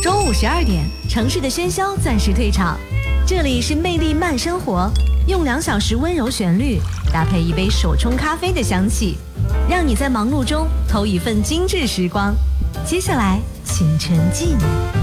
中午12点，城市的喧嚣暂时退场，这里是魅力慢生活，用2小时温柔旋律搭配一杯手冲咖啡的香气，让你在忙碌中偷一份精致时光。接下来，请沉浸。